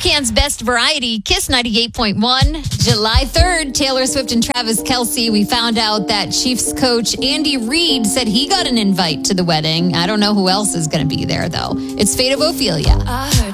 Sporcan's Best Variety, Kiss 98.1. July 3rd, Taylor Swift and Travis Kelce. We found out that Chiefs coach Andy Reid said he got an invite to the wedding. I don't know who else is going to be there, though. It's Fate of Ophelia. I heard